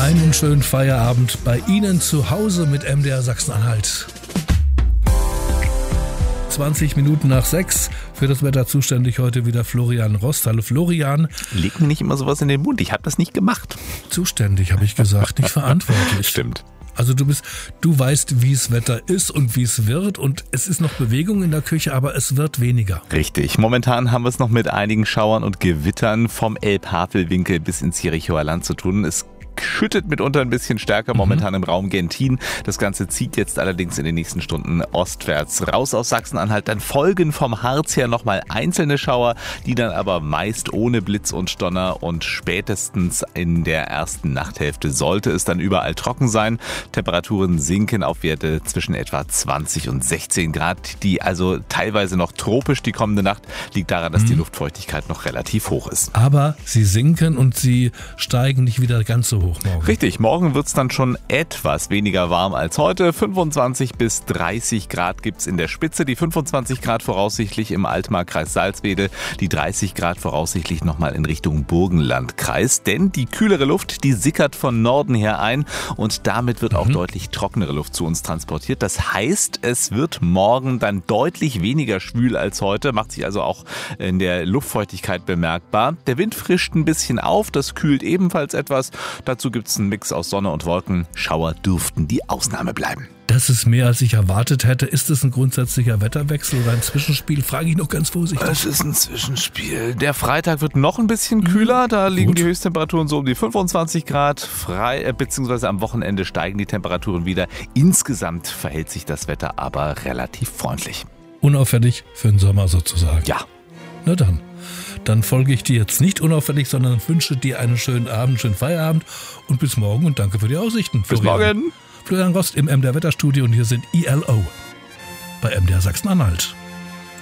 Einen schönen Feierabend bei Ihnen zu Hause mit MDR Sachsen-Anhalt. 20 Minuten nach 6. Für das Wetter zuständig heute wieder Florian Rost. Hallo Florian. Leg mir nicht immer sowas in den Mund. Ich habe das nicht gemacht. Zuständig, habe ich gesagt, nicht verantwortlich. Stimmt. Also du weißt, wie es Wetter ist und wie es wird, und es ist noch Bewegung in der Küche, aber es wird weniger. Richtig. Momentan haben wir es noch mit einigen Schauern und Gewittern vom Elbhavelwinkel bis ins Jerichoer Land zu tun. Es schüttet mitunter ein bisschen stärker momentan im Raum Gentin. Das Ganze zieht jetzt allerdings in den nächsten Stunden ostwärts raus aus Sachsen-Anhalt. Dann folgen vom Harz her nochmal einzelne Schauer, die dann aber meist ohne Blitz und Donner, und spätestens in der ersten Nachthälfte sollte es dann überall trocken sein. Temperaturen sinken auf Werte zwischen etwa 20 und 16 Grad, die also teilweise noch tropisch die kommende Nacht, liegt daran, dass die Luftfeuchtigkeit noch relativ hoch ist. Aber sie sinken und sie steigen nicht wieder ganz so hoch morgen. Richtig, morgen wird es dann schon etwas weniger warm als heute. 25 bis 30 Grad gibt es in der Spitze, die 25 Grad voraussichtlich im Altmarkkreis Salzwedel, die 30 Grad voraussichtlich nochmal in Richtung Burgenlandkreis. Denn die kühlere Luft, die sickert von Norden her ein, und damit wird auch deutlich trockenere Luft zu uns transportiert. Das heißt, es wird morgen dann deutlich weniger schwül als heute, macht sich also auch in der Luftfeuchtigkeit bemerkbar. Der Wind frischt ein bisschen auf, das kühlt ebenfalls etwas. Dazu gibt es einen Mix aus Sonne und Wolken. Schauer dürften die Ausnahme bleiben. Das ist mehr, als ich erwartet hätte. Ist es ein grundsätzlicher Wetterwechsel oder ein Zwischenspiel? Frage ich noch ganz vorsichtig. Es ist ein Zwischenspiel. Der Freitag wird noch ein bisschen kühler. Da liegen die Höchsttemperaturen so um die 25 Grad. Beziehungsweise am Wochenende steigen die Temperaturen wieder. Insgesamt verhält sich das Wetter aber relativ freundlich. Unauffällig für den Sommer sozusagen. Ja. Na dann. Dann folge ich dir jetzt nicht unauffällig, sondern wünsche dir einen schönen Abend, schönen Feierabend und bis morgen, und danke für die Aussichten. Bis morgen. Florian Rost im MDR Wetterstudio, und hier sind ELO bei MDR Sachsen-Anhalt.